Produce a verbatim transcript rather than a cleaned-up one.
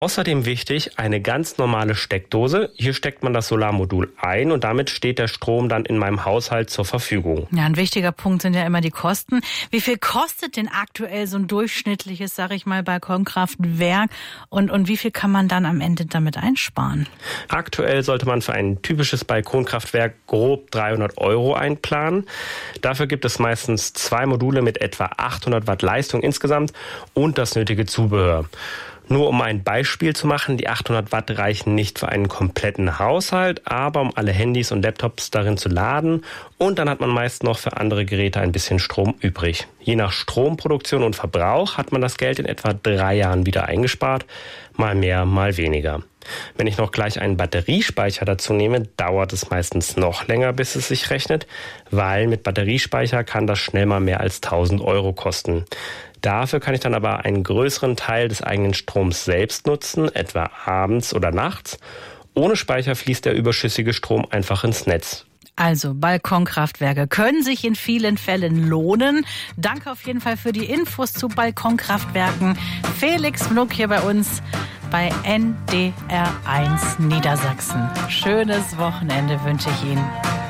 Außerdem wichtig, eine ganz normale Steckdose. Hier steckt man das Solarmodul ein und damit steht der Strom dann in meinem Haushalt zur Verfügung. Ja, ein wichtiger Punkt sind ja immer die Kosten. Wie viel kostet denn aktuell so ein durchschnittliches, sag ich mal, Balkonkraftwerk und, und wie viel kann man dann am Ende damit einsparen? Aktuell sollte man für ein typisches Balkonkraftwerk grob dreihundert Euro einplanen. Dafür gibt es meistens zwei Module mit etwa achthundert Watt Leistung insgesamt und das nötige Zubehör. Nur um ein Beispiel zu machen, die achthundert Watt reichen nicht für einen kompletten Haushalt, aber um alle Handys und Laptops darin zu laden und dann hat man meist noch für andere Geräte ein bisschen Strom übrig. Je nach Stromproduktion und Verbrauch hat man das Geld in etwa drei Jahren wieder eingespart, mal mehr, mal weniger. Wenn ich noch gleich einen Batteriespeicher dazu nehme, dauert es meistens noch länger, bis es sich rechnet, weil mit Batteriespeicher kann das schnell mal mehr als tausend Euro kosten. Dafür kann ich dann aber einen größeren Teil des eigenen Stroms selbst nutzen, etwa abends oder nachts. Ohne Speicher fließt der überschüssige Strom einfach ins Netz. Also Balkonkraftwerke können sich in vielen Fällen lohnen. Danke auf jeden Fall für die Infos zu Balkonkraftwerken. Felix Mnuck hier bei uns bei N D R eins Niedersachsen. Schönes Wochenende wünsche ich Ihnen.